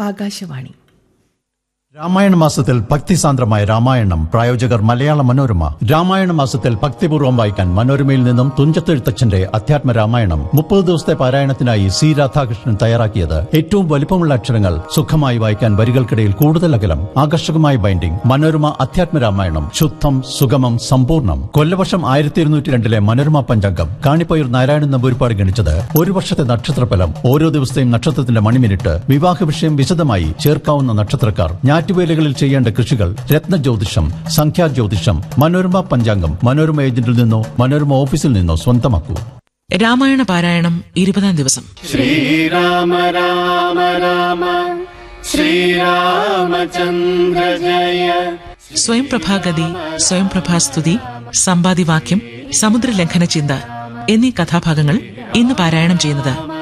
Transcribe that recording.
ആകാശവാണി. രാമായണ മാസത്തിൽ ഭക്തിസാന്ദ്രമായ രാമായണം. പ്രായോജകർ മലയാള മനോരമ. രാമായണ മാസത്തിൽ ഭക്തിപൂർവ്വം വായിക്കാൻ മനോരമയിൽ നിന്നും തുഞ്ചത്തെഴുത്തച്ഛന്റെ അധ്യാത്മ രാമായണം 30 ദിവസത്തെ പാരായണത്തിനായി സി രാധാകൃഷ്ണൻ തയ്യാറാക്കിയത്. ഏറ്റവും വലിപ്പമുള്ള അക്ഷരങ്ങൾ, സുഖമായി വായിക്കാൻ വരികൾക്കിടയിൽ കൂടുതൽ അകലം, ആകർഷകമായ ബൈൻഡിംഗ്. മനോരമ അധ്യാത്മ രാമായണം. ശുദ്ധം, സുഗമം, സമ്പൂർണ്ണം. കൊല്ലവർഷം 1202 മനോരമ പഞ്ചാംഗം കാണിപ്പയർ നാരായണൻ നമ്പൂരിപ്പാട് ഗണിച്ചത്. ഒരു വർഷത്തെ നക്ഷത്രഫലം, ഓരോ ദിവസത്തെയും നക്ഷത്രത്തിന്റെ മണിമിനിറ്റ്, വിവാഹ വിഷയം വിശദമായി, ചേർക്കാവുന്ന നക്ഷത്രക്കാർ, ഞാറ്റുവേലകളിൽ ചെയ്യേണ്ട കൃഷികൾ, രത്നജ്യോതിഷം, സംഖ്യാജ്യോതിഷം. മനോരമ പഞ്ചാംഗം മനോരമ ഏജന്റിൽ നിന്നോ മനോരമ ഓഫീസിൽ നിന്നോ സ്വന്തമാക്കൂ. രാമായണ പാരായണം 20-ാം ദിവസം. ശ്രീരാമ രാമ രാമ ശ്രീരാമചന്ദ്ര ജയ. സ്വയം പ്രഭാഗതി, സ്വയം പ്രഭാസ്തുതി, സമ്പാദിവാക്യം, സമുദ്രലംഘന ചിന്ത എന്നീ കഥാഭാഗങ്ങൾ ഇന്ന് പാരായണം ചെയ്യുന്നത്